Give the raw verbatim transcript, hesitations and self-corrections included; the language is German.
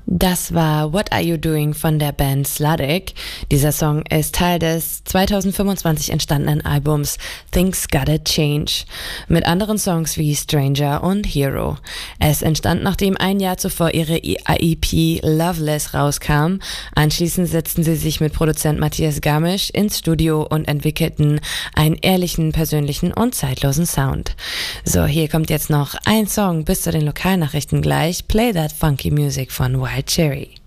Das war What Are You Doing von der Band Slutty. Dieser Song ist Teil des zwanzig fünfundzwanzig entstandenen Albums Things Gotta Change mit anderen Songs wie Stranger und Hero. Es entstand, nachdem ein Jahr zuvor ihre E P Loveless rauskam. Anschließend setzten sie sich mit Produzent Matthias Garmisch ins Studio und entwickelten einen ehrlichen, persönlichen und zeitlosen Sound. So, hier kommt jetzt noch ein Song bis zu den Lokalnachrichten gleich. Play That Funky Music von Wild Cherry.